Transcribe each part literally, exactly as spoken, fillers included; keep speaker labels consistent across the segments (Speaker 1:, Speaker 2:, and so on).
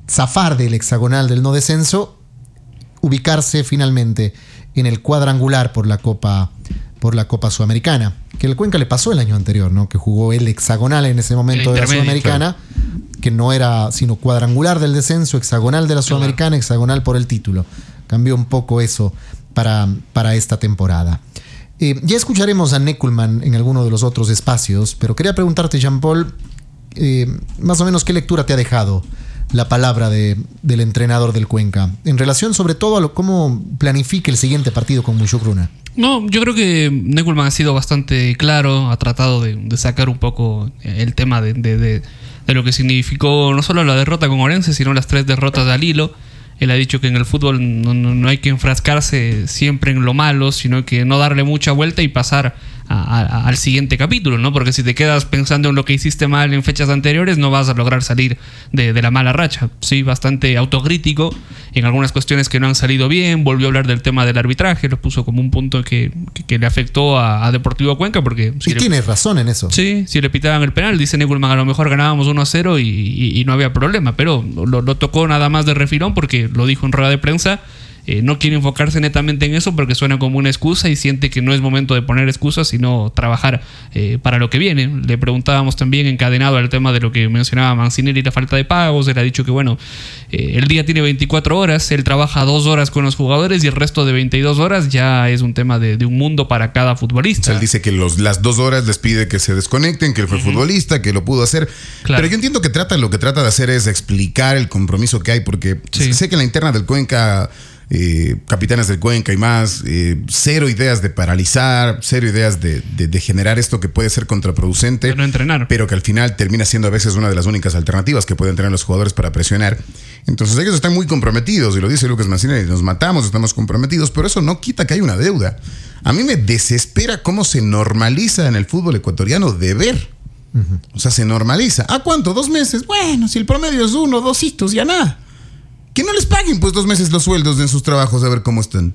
Speaker 1: zafar del hexagonal del no descenso, ubicarse finalmente en el cuadrangular por la Copa, por la Copa Sudamericana, que el Cuenca le pasó el año anterior, ¿no? Que jugó el hexagonal en ese momento de la Sudamericana, claro, que no era sino cuadrangular del descenso, hexagonal de la Sudamericana, claro, hexagonal por el título. Cambió un poco eso para, para esta temporada. Eh, ya escucharemos a Neckelmann en alguno de los otros espacios, pero quería preguntarte, Jean-Paul, eh, más o menos qué lectura te ha dejado la palabra de, del entrenador del Cuenca, en relación sobre todo a lo, cómo planifica el siguiente partido con Muchukruna.
Speaker 2: No, yo creo que Neckelmann ha sido bastante claro, ha tratado de, de sacar un poco el tema de, de, de, de lo que significó no solo la derrota con Orense, sino las tres derrotas al hilo. Él ha dicho que en el fútbol no, no, no hay que enfrascarse siempre en lo malo, sino que no darle mucha vuelta y pasar a, a, al siguiente capítulo, ¿no? Porque si te quedas pensando en lo que hiciste mal en fechas anteriores, no vas a lograr salir de, de la mala racha. Sí, bastante autocrítico en algunas cuestiones que no han salido bien. Volvió a hablar del tema del arbitraje, lo puso como un punto que, que, que le afectó a, a Deportivo Cuenca. Porque si
Speaker 1: y le, tienes razón en eso.
Speaker 2: Sí, si le pitaban el penal, dice Neckelmann, a lo mejor ganábamos uno a cero y, y, y no había problema, pero lo, lo tocó nada más de refilón porque lo dijo en rueda de prensa. Eh, no quiere enfocarse netamente en eso porque suena como una excusa y siente que no es momento de poner excusas, sino trabajar eh, para lo que viene. Le preguntábamos también, encadenado al tema de lo que mencionaba Mancinelli y la falta de pagos. Él ha dicho que bueno, eh, el día tiene veinticuatro horas, él trabaja dos horas con los jugadores y el resto de veintidós horas ya es un tema de, de un mundo para cada futbolista.
Speaker 3: O sea, él dice que los, las dos horas les pide que se desconecten, que él fue uh-huh. futbolista, que lo pudo hacer. Claro. Pero yo entiendo que trata, lo que trata de hacer es explicar el compromiso que hay, porque sí. sé que en la interna del Cuenca, Eh, capitanes del Cuenca y más, eh, cero ideas de paralizar, cero ideas de, de, de generar esto que puede ser contraproducente,
Speaker 2: de no entrenar,
Speaker 3: pero que al final termina siendo a veces una de las únicas alternativas que pueden tener los jugadores para presionar. Entonces ellos están muy comprometidos, y lo dice Lucas Mancinelli, nos matamos, estamos comprometidos, pero eso no quita que hay una deuda. A mí me desespera cómo se normaliza en el fútbol ecuatoriano deber. Uh-huh. O sea, se normaliza. ¿A cuánto? ¿Dos meses? Bueno, si el promedio es uno, dos hitos, ya nada. Que no les paguen pues dos meses los sueldos en sus trabajos a ver cómo están.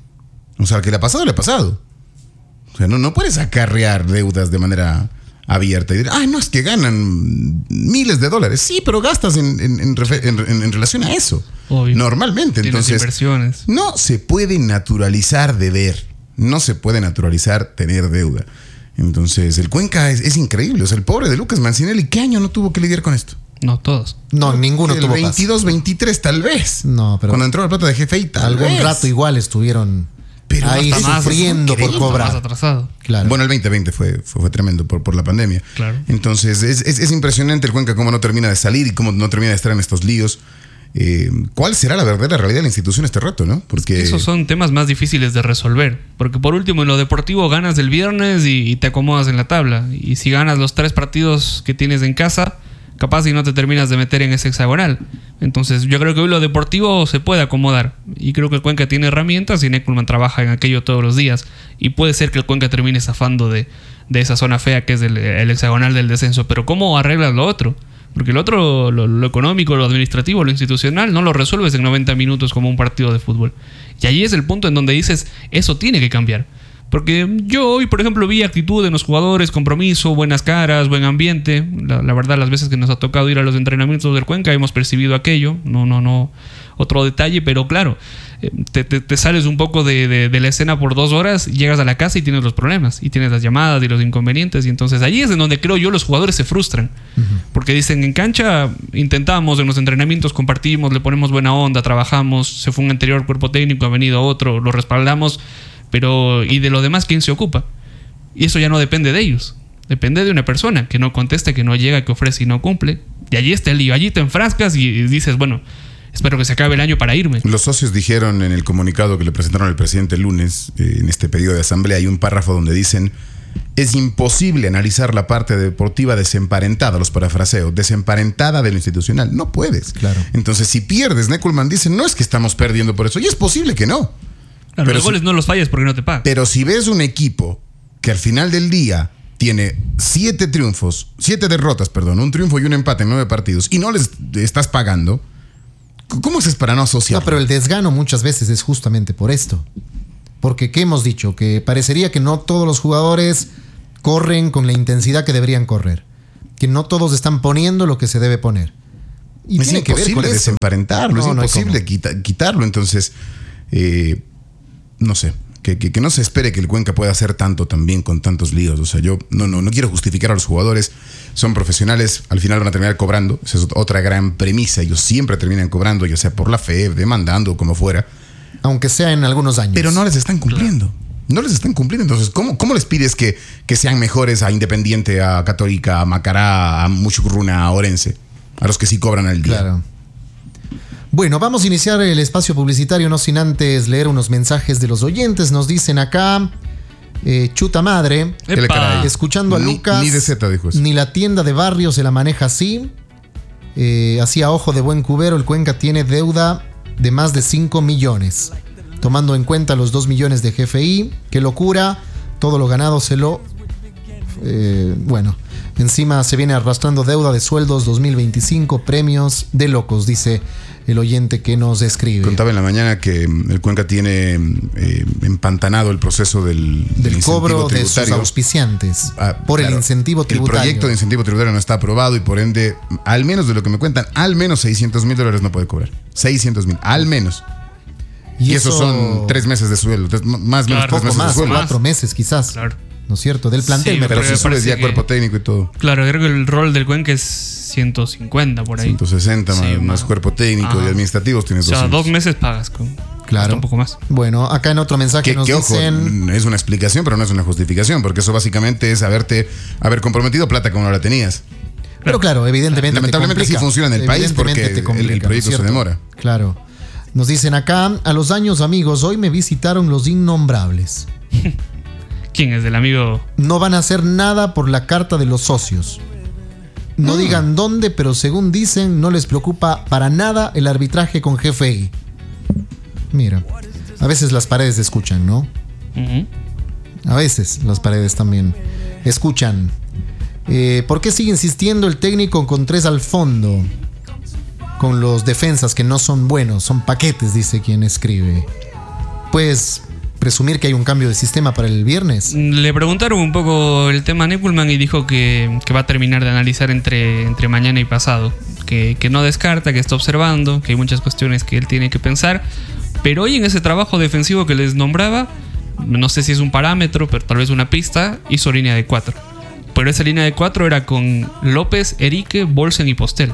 Speaker 3: O sea, que le ha pasado, le ha pasado. O sea, no, no puedes acarrear deudas de manera abierta y decir, ah, no, es que ganan miles de dólares. Sí, pero gastas en, en, en, en, en relación a eso.
Speaker 2: Obvio.
Speaker 3: Normalmente. Entonces,
Speaker 2: inversiones.
Speaker 3: No se puede naturalizar deber. No se puede naturalizar tener deuda. Entonces, el Cuenca es, es increíble. O sea, el pobre de Lucas Mancinelli, ¿qué año no tuvo que lidiar con esto?
Speaker 2: No, todos.
Speaker 1: No, no ninguno
Speaker 3: el
Speaker 1: tuvo
Speaker 3: veintidós, veintitrés tal vez.
Speaker 1: No, pero
Speaker 3: cuando entró la plata de jefe y tal
Speaker 1: algún
Speaker 3: vez.
Speaker 1: rato igual estuvieron
Speaker 3: pero
Speaker 1: ahí sufriendo por cobrar.
Speaker 2: Más atrasado.
Speaker 1: Claro.
Speaker 3: Bueno, el veinte veinte fue, fue, fue tremendo por, por la pandemia.
Speaker 2: Claro.
Speaker 3: Entonces, es, es, es impresionante el Cuenca cómo no termina de salir y cómo no termina de estar en estos líos. Eh, ¿Cuál será la verdadera realidad de la institución este rato, no? Porque
Speaker 2: esos son temas más difíciles de resolver. Porque por último, en lo deportivo ganas el viernes y, y te acomodas en la tabla. Y si ganas los tres partidos que tienes en casa, capaz y no te terminas de meter en ese hexagonal. Entonces yo creo que hoy lo deportivo se puede acomodar y creo que el Cuenca tiene herramientas y Neckelmann trabaja en aquello todos los días y puede ser que el Cuenca termine zafando de, de esa zona fea que es el, el hexagonal del descenso. Pero ¿cómo arreglas lo otro? Porque lo otro, lo, lo económico, lo administrativo, lo institucional, no lo resuelves en noventa minutos como un partido de fútbol. Y ahí es el punto en donde dices, eso tiene que cambiar. Porque yo hoy, por ejemplo, vi actitud en los jugadores, compromiso, buenas caras, buen ambiente. La, la verdad, las veces que nos ha tocado ir a los entrenamientos del Cuenca hemos percibido aquello. No, no, no. Otro detalle, pero claro, te, te, te sales un poco de, de, de la escena por dos horas, llegas a la casa y tienes los problemas. Y tienes las llamadas y los inconvenientes. Y entonces allí es en donde creo yo los jugadores se frustran. Uh-huh. Porque dicen, en cancha intentamos, en los entrenamientos compartimos, le ponemos buena onda, trabajamos. Se fue un anterior cuerpo técnico, ha venido otro, lo respaldamos. Pero, ¿y de lo demás quién se ocupa? Y eso ya no depende de ellos. Depende de una persona que no contesta, que no llega, que ofrece y no cumple. Y allí está el lío. Allí te enfrascas y dices, bueno, espero que se acabe el año para irme.
Speaker 3: Los socios dijeron en el comunicado que le presentaron al presidente el lunes, eh, en este pedido de asamblea, hay un párrafo donde dicen: es imposible analizar la parte deportiva desemparentada, los parafraseos, desemparentada de lo institucional. No puedes.
Speaker 1: Claro.
Speaker 3: Entonces, si pierdes, Neckelmann dice, no es que estamos perdiendo por eso. Y es posible que no.
Speaker 2: Claro,
Speaker 3: pero
Speaker 2: los goles
Speaker 3: si,
Speaker 2: no los fallas porque no te pagan.
Speaker 3: Pero si ves un equipo que al final del día tiene siete triunfos, siete derrotas, perdón, un triunfo y un empate en nueve partidos y no les estás pagando, ¿cómo haces para no asociar?
Speaker 1: No, pero el desgano muchas veces es justamente por esto. Porque, ¿qué hemos dicho? Que parecería que no todos los jugadores corren con la intensidad que deberían correr. Que no todos están poniendo lo que se debe poner. Y
Speaker 3: es
Speaker 1: tiene que ver
Speaker 3: imposible
Speaker 1: con eso.
Speaker 3: desemparentarlo,
Speaker 1: No,
Speaker 3: es
Speaker 1: no hay
Speaker 3: imposible
Speaker 1: cómo.
Speaker 3: quita- quitarlo. Entonces, eh, no sé, que, que, que no se espere que el Cuenca pueda hacer tanto también con tantos líos. O sea, yo no, no, no quiero justificar a los jugadores, son profesionales, al final van a terminar cobrando. Esa es otra gran premisa. Ellos siempre terminan cobrando, ya sea por la F E F, demandando, como fuera.
Speaker 1: Aunque sea en algunos años.
Speaker 3: Pero no les están cumpliendo. No les están cumpliendo. Entonces, ¿cómo, cómo les pides que, que sean mejores a Independiente, a Católica, a Macará, a Muchucruna, a Orense? A los que sí cobran al día.
Speaker 1: Claro. Bueno, vamos a iniciar el espacio publicitario, no sin antes leer unos mensajes de los oyentes. Nos dicen acá, eh, chuta madre,
Speaker 3: ¿Qué le
Speaker 2: Epa.
Speaker 3: caray?
Speaker 1: escuchando a
Speaker 3: Ni-
Speaker 1: Lucas.
Speaker 3: Ni de Z dijo eso.
Speaker 1: Ni la tienda de barrio se la maneja así. Eh, así a ojo de buen cubero, el Cuenca tiene deuda de más de cinco millones. Tomando en cuenta los dos millones de G F I. Qué locura. Todo lo ganado se lo... Eh, bueno, encima se viene arrastrando deuda de sueldos dos mil veinticinco, premios de locos, dice el oyente que nos escribe.
Speaker 3: Contaba en la mañana que mm, el Cuenca tiene eh, empantanado el proceso del,
Speaker 1: Del
Speaker 3: incentivo
Speaker 1: cobro de sus
Speaker 3: tributario.
Speaker 1: auspiciantes
Speaker 3: Ah,
Speaker 1: por
Speaker 3: claro.
Speaker 1: el incentivo tributario.
Speaker 3: El proyecto de incentivo tributario no está aprobado y por ende, al menos de lo que me cuentan, al menos seiscientos mil dólares no puede cobrar. seiscientos mil, al menos. Y, esos son tres meses de sueldo, tres- más o menos
Speaker 2: Claro,
Speaker 3: tres
Speaker 1: poco
Speaker 3: meses
Speaker 1: más,
Speaker 3: de sueldo.
Speaker 1: cuatro meses quizás.
Speaker 2: Claro.
Speaker 1: ¿No es cierto? Del plantel
Speaker 2: Sí,
Speaker 1: me
Speaker 3: Pero
Speaker 2: Pero
Speaker 3: si
Speaker 2: me
Speaker 3: subes
Speaker 2: parece
Speaker 3: ya
Speaker 2: que-
Speaker 3: cuerpo técnico y todo.
Speaker 2: Claro, creo que el rol del Cuenca es ciento cincuenta por ahí.
Speaker 3: ciento sesenta
Speaker 2: Sí,
Speaker 3: más, más
Speaker 2: más.
Speaker 3: cuerpo técnico
Speaker 2: Ah.
Speaker 3: y administrativos tienes
Speaker 2: O sea,
Speaker 3: doscientos.
Speaker 2: dos meses pagas con
Speaker 1: Claro.
Speaker 2: hasta un poco más.
Speaker 1: Bueno, acá en otro mensaje
Speaker 3: Que,
Speaker 1: nos
Speaker 3: que, ojo,
Speaker 1: dicen...
Speaker 3: es una explicación, pero no es una justificación, porque eso básicamente es haberte haber comprometido plata como no la tenías.
Speaker 1: Pero claro, evidentemente.
Speaker 3: Lamentablemente
Speaker 1: te complica.
Speaker 3: así funciona en el país
Speaker 1: Evidentemente
Speaker 3: porque
Speaker 1: te complica,
Speaker 3: el- el
Speaker 1: ¿no es
Speaker 3: proyecto se
Speaker 1: cierto?
Speaker 3: demora.
Speaker 1: Claro. Nos dicen acá, a los años amigos, hoy me visitaron los innombrables.
Speaker 2: ¿Quién es el amigo?
Speaker 1: No van a hacer nada por la carta de los socios. No
Speaker 3: Mm.
Speaker 1: digan dónde, pero según dicen, no les preocupa para nada el arbitraje con G F I. Mira, a veces las paredes escuchan, ¿no?
Speaker 2: Ujú.
Speaker 1: A veces las paredes también escuchan. Eh, ¿Por qué sigue insistiendo el técnico con tres al fondo? Con los defensas que no son buenos, son paquetes, dice quien escribe. Pues presumir que hay un cambio de sistema para el viernes.
Speaker 2: Le preguntaron un poco el tema a Nepulman y dijo que, que va a terminar de analizar entre, entre mañana y pasado. Que, que no descarta, que está observando, que hay muchas cuestiones que él tiene que pensar. Pero hoy en ese trabajo defensivo que les nombraba, no sé si es un parámetro, pero tal vez una pista, hizo línea de cuatro. Pero esa línea de cuatro era con López, Erique, Bolsen y Postel.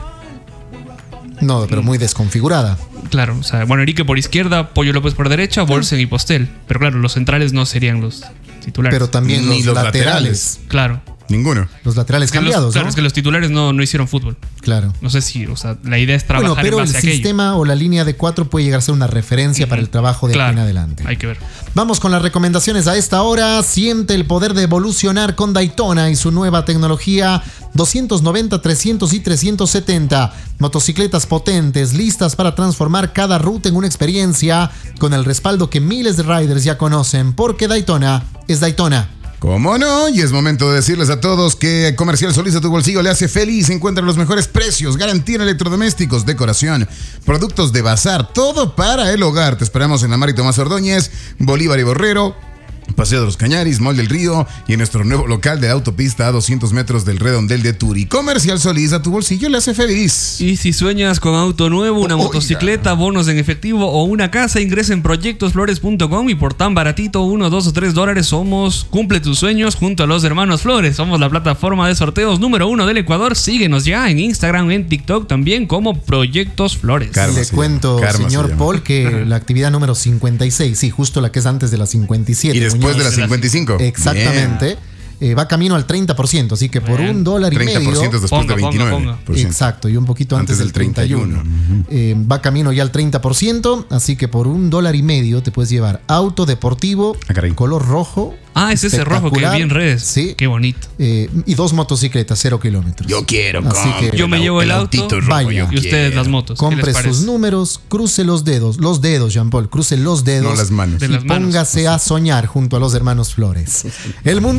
Speaker 1: No, pero muy desconfigurada.
Speaker 2: Claro, o sea, bueno, Erique por izquierda, Pollo López por derecha, Bolsen y Postel. Pero claro, los centrales no serían los titulares.
Speaker 1: Pero también
Speaker 3: Ni
Speaker 1: los,
Speaker 3: los
Speaker 1: laterales.
Speaker 3: laterales.
Speaker 2: Claro.
Speaker 3: Ninguno.
Speaker 1: Los laterales
Speaker 2: Es que los,
Speaker 1: cambiados,
Speaker 2: claro,
Speaker 1: ¿no?
Speaker 2: es que los titulares no, no hicieron fútbol.
Speaker 1: Claro.
Speaker 2: No sé si, o sea, la idea es trabajar
Speaker 1: Bueno, pero
Speaker 2: en
Speaker 1: el
Speaker 2: base a aquello.
Speaker 1: sistema o la línea de cuatro puede llegar a ser una referencia para el trabajo de
Speaker 2: Claro,
Speaker 1: aquí en adelante.
Speaker 2: hay que ver.
Speaker 1: Vamos con las recomendaciones a esta hora. Siente el poder de evolucionar con Daytona y su nueva tecnología doscientos noventa, trescientos y trescientos setenta. Motocicletas potentes, listas para transformar cada ruta en una experiencia con el respaldo que miles de riders ya conocen, porque Daytona es Daytona.
Speaker 3: ¿Cómo no? Y es momento de decirles a todos que Comercial Solís a tu bolsillo le hace feliz. Encuentra los mejores precios, garantía en electrodomésticos, decoración, productos de bazar, todo para el hogar. Te esperamos en Amar y Tomás Ordóñez, Bolívar y Borrero, Paseo de los Cañaris, Mall del Río y en nuestro nuevo local de autopista a doscientos metros del Redondel de Turi. Comercial Solís a tu bolsillo le hace feliz.
Speaker 2: Y si sueñas con auto nuevo, una
Speaker 3: Oiga.
Speaker 2: motocicleta, bonos en efectivo o una casa, ingresa en proyectos flores punto com y por tan baratito, uno, dos o tres dólares, somos Cumple tus sueños junto a los hermanos Flores. Somos la plataforma de sorteos número uno del Ecuador. Síguenos ya en Instagram, en TikTok también como Proyectos Flores.
Speaker 3: Karma
Speaker 1: Le
Speaker 3: se
Speaker 1: cuento,
Speaker 3: llama, Karma
Speaker 1: señor
Speaker 3: se llama.
Speaker 1: Paul, que la actividad número cincuenta y seis, sí, justo la que es antes de la cincuenta y siete.
Speaker 3: Y después
Speaker 1: Muñoz.
Speaker 3: de las cincuenta y cinco.
Speaker 1: Exactamente. Eh, va camino al treinta por ciento, así que por
Speaker 2: Bien.
Speaker 1: un dólar y
Speaker 3: treinta por
Speaker 1: medio.
Speaker 3: ciento después
Speaker 2: Ponga,
Speaker 3: de
Speaker 2: ponga,
Speaker 3: veintinueve
Speaker 2: ponga.
Speaker 3: por ciento.
Speaker 1: Exacto, y un poquito antes,
Speaker 3: Antes
Speaker 1: del
Speaker 3: del
Speaker 1: treinta y uno.
Speaker 3: treinta y uno.
Speaker 1: Eh, va camino ya al treinta por ciento, así que por un dólar y medio te puedes llevar auto deportivo,
Speaker 3: Ah, caray.
Speaker 1: color rojo.
Speaker 2: Ah, es ese rojo que
Speaker 1: espectacular.
Speaker 2: vi en redes.
Speaker 1: Sí.
Speaker 2: Qué bonito.
Speaker 1: Eh, y dos motocicletas, cero kilómetros.
Speaker 3: Yo quiero,
Speaker 1: Así
Speaker 3: compre
Speaker 1: que-
Speaker 2: Yo me llevo el auto,
Speaker 3: autito rojo,
Speaker 1: vaya.
Speaker 3: yo
Speaker 2: Y ustedes
Speaker 3: quiero.
Speaker 2: las motos. ¿Qué les
Speaker 1: Compre
Speaker 2: parece?
Speaker 1: sus números, cruce los dedos, los dedos, Jean Paul, cruce los dedos.
Speaker 3: No las manos.
Speaker 2: De
Speaker 1: y
Speaker 2: las manos.
Speaker 1: póngase a soñar junto a los hermanos Flores. El mundial terminó.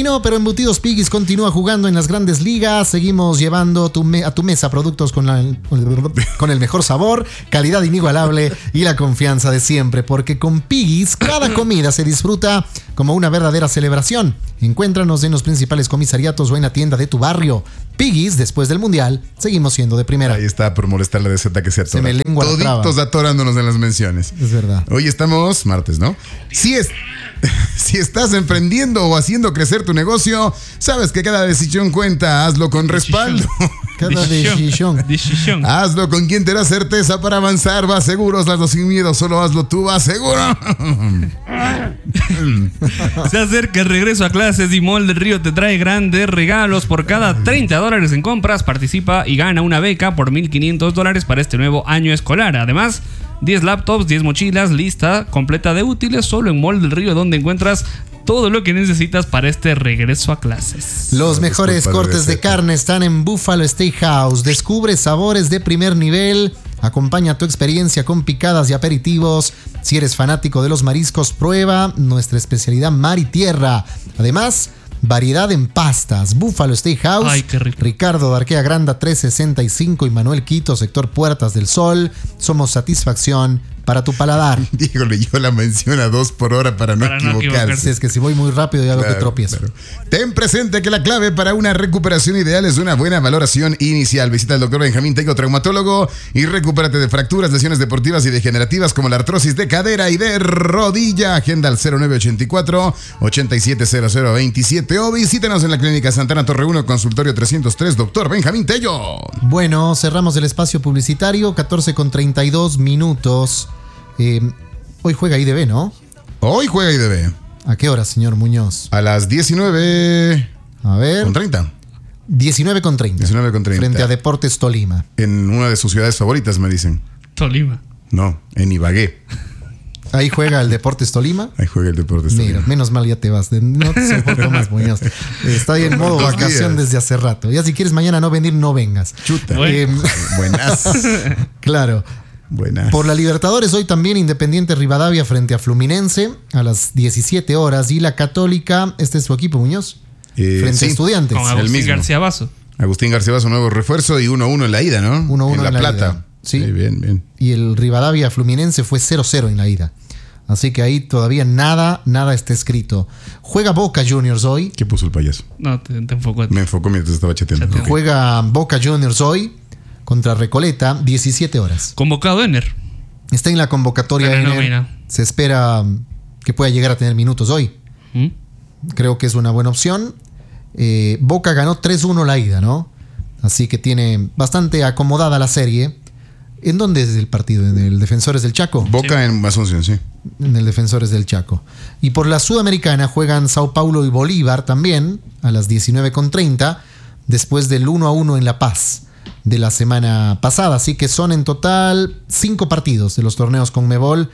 Speaker 1: terminó, pero Embutidos Piggy's continúa jugando en las grandes ligas. Seguimos llevando tu me- a tu mesa productos con, la, con el mejor sabor, calidad inigualable y la confianza de siempre. Porque con Piggy's cada comida se disfruta como una verdadera celebración. Encuéntranos en los principales comisariatos o en la tienda de tu barrio. Piggy's, después del Mundial, seguimos siendo de primera.
Speaker 3: Ahí está, por molestar la de Z que se atora.
Speaker 1: Se me lengua la traba.
Speaker 3: Toditos atorándonos en las menciones.
Speaker 1: Es verdad.
Speaker 3: Hoy estamos martes, ¿no? Si es... Si estás emprendiendo o haciendo crecer tu negocio, sabes que cada decisión cuenta. Hazlo con respaldo.
Speaker 1: Cada decisión.
Speaker 2: Decisión.
Speaker 3: Hazlo con quien te da certeza para avanzar. Va seguro, hazlo sin miedo. Solo hazlo tú, va seguro.
Speaker 2: Se acerca el regreso a clases y Mall del Río te trae grandes regalos. Por cada treinta dólares en compras, participa y gana una beca por mil quinientos dólares para este nuevo año escolar. Además, diez laptops, diez mochilas, lista completa de útiles solo en Mall del Río, donde encuentras todo lo que necesitas para este regreso a clases.
Speaker 1: Los mejores
Speaker 3: Disculpa,
Speaker 1: cortes de
Speaker 3: receta.
Speaker 1: carne están en Buffalo Steakhouse. Descubre sabores de primer nivel. Acompaña tu experiencia con picadas y aperitivos. Si eres fanático de los mariscos, prueba nuestra especialidad mar y tierra. Además, variedad en pastas. Buffalo Steakhouse.
Speaker 2: Ay, qué rico.
Speaker 1: Ricardo Darquea Granda trescientos sesenta y cinco y Manuel Quito, sector Puertas del Sol. Somos satisfacción para tu paladar.
Speaker 3: Diego leyó la mención a dos por hora para no
Speaker 2: Para no
Speaker 3: equivocarse.
Speaker 2: equivocarse.
Speaker 1: Si es que si voy muy rápido ya veo que
Speaker 3: Claro,
Speaker 1: tropiezo.
Speaker 3: claro. Ten presente que la clave para una recuperación ideal es una buena valoración inicial. Visita al doctor Benjamín Tego, traumatólogo, y recupérate de fracturas, lesiones deportivas y degenerativas como la artrosis de cadera y de rodilla. Agenda al cero nueve ochenta y cuatro, ochenta y siete cero cero veintisiete o visítanos en la Clínica Santana Torre uno, consultorio trescientos tres, doctor Benjamín Tello.
Speaker 1: Bueno, cerramos el espacio publicitario, catorce con treinta y dos minutos. Eh, hoy juega I D B, ¿no?
Speaker 3: Hoy juega I D B
Speaker 1: ¿A qué hora, señor Muñoz?
Speaker 3: a las diecinueve
Speaker 1: A ver,
Speaker 3: con treinta.
Speaker 1: diecinueve con treinta.
Speaker 3: diecinueve con treinta.
Speaker 1: Frente a Deportes Tolima.
Speaker 3: En una de sus ciudades favoritas, me dicen.
Speaker 2: Tolima.
Speaker 3: No, en Ibagué.
Speaker 1: Ahí juega el Deportes Tolima.
Speaker 3: Ahí juega el Deportes
Speaker 1: Mira,
Speaker 3: Tolima.
Speaker 1: menos mal ya te vas. No te soporto más, Muñoz. Está ahí en modo
Speaker 3: Dos
Speaker 1: vacación
Speaker 3: días.
Speaker 1: desde hace rato. Ya si quieres mañana no venir, no vengas.
Speaker 3: Chuta.
Speaker 2: Bueno.
Speaker 1: Eh,
Speaker 3: Buenas.
Speaker 1: claro.
Speaker 3: Buenas.
Speaker 1: Por la Libertadores, hoy también Independiente Rivadavia frente a Fluminense a las diecisiete horas. Y la Católica, este es su equipo, Muñoz,
Speaker 3: Eh,
Speaker 1: frente
Speaker 3: sí.
Speaker 1: a Estudiantes.
Speaker 2: Con
Speaker 3: el
Speaker 2: Agustín
Speaker 3: mismo.
Speaker 2: García Vaso.
Speaker 3: Agustín García Vaso, nuevo refuerzo y uno uno en la ida, ¿no?
Speaker 1: uno uno
Speaker 3: en La
Speaker 1: en la
Speaker 3: Plata.
Speaker 1: ida. Sí.
Speaker 3: bien, bien.
Speaker 1: Y el Rivadavia Fluminense fue cero cero en la ida. Así que ahí todavía nada, nada está escrito. Juega Boca Juniors hoy.
Speaker 3: ¿Qué puso el payaso?
Speaker 2: No, te, te enfocó.
Speaker 3: Me enfocó mientras estaba chateando.
Speaker 2: Chateando.
Speaker 3: Ok.
Speaker 1: Juega Boca Juniors hoy contra Recoleta, diecisiete horas.
Speaker 2: Convocado Ener.
Speaker 1: Está en la convocatoria.
Speaker 2: Está en la
Speaker 1: Ener.
Speaker 2: nómina.
Speaker 1: Se espera um, que pueda llegar a tener minutos hoy.
Speaker 2: ¿Mm?
Speaker 1: Creo que es una buena opción. Eh, Boca ganó tres uno la ida, ¿no? Así que tiene bastante acomodada la serie. ¿En dónde es el partido? ¿En el Defensores del Chaco?
Speaker 3: Boca en Asunción, sí.
Speaker 1: En el Defensores del Chaco. Y por la Sudamericana juegan Sao Paulo y Bolívar también a las diecinueve con treinta, después del uno a uno en La Paz de la semana pasada. Así que son en total cinco partidos de los torneos Conmebol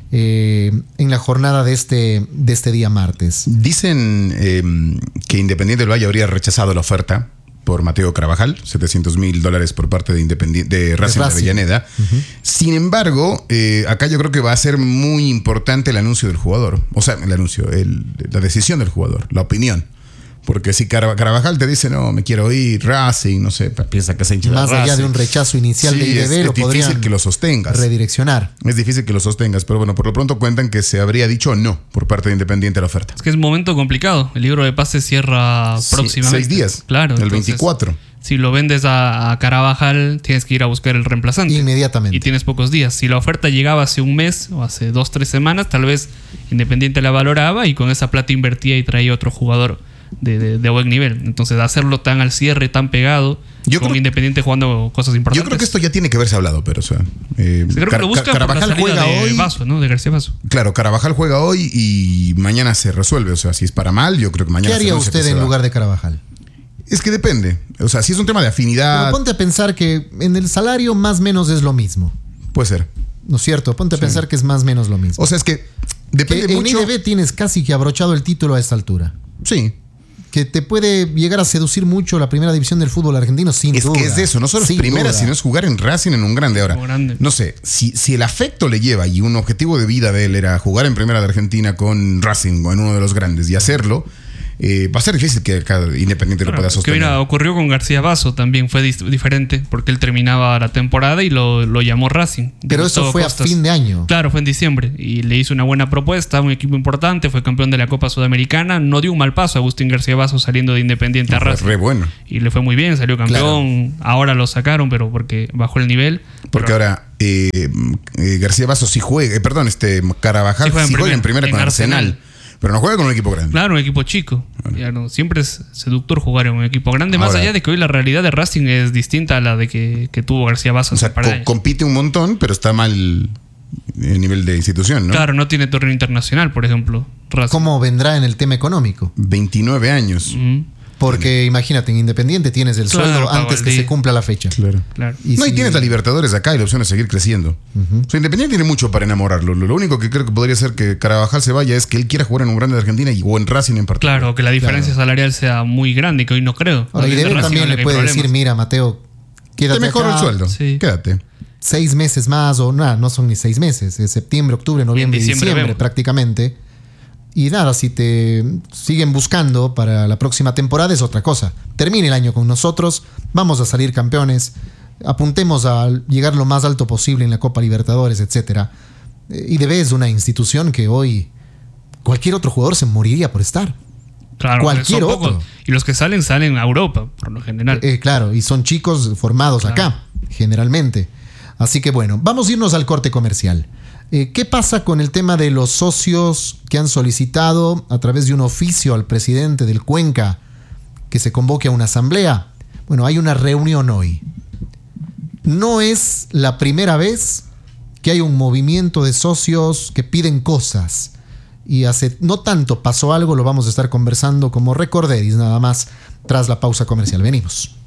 Speaker 1: eh, en la jornada de este, de este día martes.
Speaker 3: Dicen eh, que Independiente del Valle habría rechazado la oferta por Mateo Carvajal, setecientos mil dólares por parte de, Independiente, de Racing de
Speaker 1: Racing.
Speaker 3: Avellaneda. Uh-huh. Sin embargo, eh, acá yo creo que va a ser muy importante el anuncio del jugador. O sea, el anuncio, el, la decisión del jugador, la opinión. Porque si Car- Carvajal te dice, no, me quiero ir, Racing, no sé, piensa que se hincha
Speaker 1: Más
Speaker 3: de
Speaker 1: allá
Speaker 3: Racing.
Speaker 1: de un rechazo inicial
Speaker 3: Sí,
Speaker 1: de I D B,
Speaker 3: es,
Speaker 1: lo
Speaker 3: es difícil
Speaker 1: podrían
Speaker 3: que lo sostengas.
Speaker 1: redireccionar.
Speaker 3: Es difícil que lo sostengas, pero bueno, por lo pronto cuentan que se habría dicho no por parte de Independiente a la oferta.
Speaker 2: Es que es un momento complicado. El libro de pases cierra
Speaker 3: Sí,
Speaker 2: próximamente.
Speaker 3: seis días.
Speaker 2: Claro.
Speaker 3: El
Speaker 2: entonces,
Speaker 3: veinticuatro.
Speaker 2: Si lo vendes a, a Carabajal, tienes que ir a buscar el reemplazante.
Speaker 1: Inmediatamente.
Speaker 2: Y tienes pocos días. Si la oferta llegaba hace un mes o hace dos, tres semanas, tal vez Independiente la valoraba y con esa plata invertía y traía otro jugador de, de, de buen nivel. Entonces, hacerlo tan al cierre, tan pegado,
Speaker 3: Yo
Speaker 2: con
Speaker 3: creo-
Speaker 2: Independiente jugando cosas importantes.
Speaker 3: Yo creo que esto ya tiene que haberse hablado, pero o sea, eh,
Speaker 2: Creo que
Speaker 3: Car-
Speaker 2: lo buscan
Speaker 3: Car-
Speaker 2: por la
Speaker 3: Carvajal
Speaker 2: salida
Speaker 3: juega
Speaker 2: de
Speaker 3: hoy.
Speaker 2: Vaso, ¿no? De García Vaso.
Speaker 3: Claro, Carvajal juega hoy y mañana se resuelve. O sea, si es para mal, yo creo que mañana
Speaker 1: ¿Qué
Speaker 3: se
Speaker 1: haría
Speaker 3: anuncia que
Speaker 1: usted
Speaker 3: se
Speaker 1: en
Speaker 3: va.
Speaker 1: lugar de Carvajal?
Speaker 3: Es que depende. O sea, si es un tema de afinidad,
Speaker 1: Pero ponte a pensar que en el salario más o menos es lo mismo.
Speaker 3: puede ser.
Speaker 1: ¿No es cierto? Ponte a
Speaker 3: Sí.
Speaker 1: pensar que es más o menos lo mismo.
Speaker 3: O sea, es que depende
Speaker 1: que en
Speaker 3: mucho.
Speaker 1: I D B tienes casi que abrochado el título a esta altura.
Speaker 3: Sí.
Speaker 1: Que te puede llegar a seducir mucho la primera división del fútbol argentino, sin
Speaker 3: Es
Speaker 1: duda.
Speaker 3: que es de eso, no solo es
Speaker 1: Sin
Speaker 3: primera,
Speaker 1: duda.
Speaker 3: sino es jugar en Racing en un grande. Ahora,
Speaker 2: Un grande.
Speaker 3: no sé, si, si el afecto le lleva y un objetivo de vida de él era jugar en primera de Argentina con Racing o en uno de los grandes y hacerlo, eh, va a ser difícil que acá Independiente
Speaker 2: Claro,
Speaker 3: lo pueda
Speaker 2: que
Speaker 3: sostener.
Speaker 2: mira, ocurrió con García Basso, también fue dis- diferente, porque él terminaba la temporada y lo, lo llamó Racing. de
Speaker 1: Pero eso
Speaker 2: Gustavo
Speaker 1: fue
Speaker 2: Costas.
Speaker 1: a fin de año.
Speaker 2: Claro, fue en diciembre y le hizo una buena propuesta, un equipo importante, fue campeón de la Copa Sudamericana, no dio un mal paso a Agustín García Basso saliendo de Independiente a
Speaker 3: Fue
Speaker 2: Racing.
Speaker 3: re bueno.
Speaker 2: Y le fue muy bien, salió campeón, ahora lo sacaron, pero porque bajó el nivel.
Speaker 3: Porque
Speaker 2: Pero-
Speaker 3: ahora eh, eh, García Basso sí juega, eh, perdón, este Carabajal
Speaker 2: Sí juega en
Speaker 3: sí juega en
Speaker 2: primer-
Speaker 3: primera
Speaker 2: en
Speaker 3: con Arsenal,
Speaker 2: Arsenal.
Speaker 3: pero no juega con un equipo grande.
Speaker 2: Claro, un equipo chico. Ya no, siempre es seductor jugar en un equipo grande, más
Speaker 3: Ahora-
Speaker 2: allá de que hoy la realidad de Racing es distinta a la de que, que tuvo García Basso
Speaker 3: O sea,
Speaker 2: hace un par de
Speaker 3: co-
Speaker 2: años.
Speaker 3: compite un montón, pero está mal el nivel de institución, ¿no?
Speaker 2: Claro, no tiene torneo internacional, por ejemplo. Racing.
Speaker 1: ¿Cómo vendrá en el tema económico?
Speaker 3: veintinueve años.
Speaker 2: Ujú,
Speaker 1: Porque imagínate, en Independiente tienes el
Speaker 2: Claro,
Speaker 1: sueldo
Speaker 2: pago
Speaker 1: antes
Speaker 2: el
Speaker 1: que
Speaker 2: día.
Speaker 1: se cumpla la fecha.
Speaker 3: Claro.
Speaker 2: claro.
Speaker 1: Y
Speaker 3: no, y
Speaker 1: si-
Speaker 3: tienes la Libertadores acá y la opción es seguir creciendo. O sea, Independiente tiene mucho para enamorarlo. Lo, lo único que creo que podría ser que Carabajal se vaya es que él quiera jugar en un grande de Argentina y, o en Racing en particular.
Speaker 2: Claro, que la diferencia salarial sea muy grande, que hoy no creo.
Speaker 1: Ahora, y
Speaker 2: Desde
Speaker 1: Dede
Speaker 2: Racing
Speaker 1: también
Speaker 2: no
Speaker 1: le
Speaker 2: hay
Speaker 1: puede
Speaker 2: problemas.
Speaker 1: decir, mira, Mateo, quédate
Speaker 3: Te mejora
Speaker 1: acá
Speaker 3: el sueldo.
Speaker 2: Sí.
Speaker 3: Quédate.
Speaker 1: seis meses más, o nada, no son ni seis meses, es septiembre, octubre, noviembre y
Speaker 2: diciembre
Speaker 1: diciembre
Speaker 2: vemos.
Speaker 1: prácticamente. Y nada, si te siguen buscando para la próxima temporada es otra cosa. Termine el año con nosotros, vamos a salir campeones, apuntemos a llegar lo más alto posible en la Copa Libertadores, etcétera. Eh, Y Dede es una institución que hoy cualquier otro jugador se moriría por estar.
Speaker 2: Claro,
Speaker 1: cualquier
Speaker 2: son
Speaker 1: otro.
Speaker 2: pocos. Y los que salen, salen a Europa, por lo general.
Speaker 1: Eh, claro, y son chicos formados
Speaker 2: Claro.
Speaker 1: acá, generalmente. Así que bueno, vamos a irnos al corte comercial. Eh, ¿Qué pasa con el tema de los socios que han solicitado a través de un oficio al presidente del Cuenca que se convoque a una asamblea? Bueno, hay una reunión hoy. No es la primera vez que hay un movimiento de socios que piden cosas. Y hace no tanto pasó algo, lo vamos a estar conversando como Recorderis, nada más tras la pausa comercial. Venimos.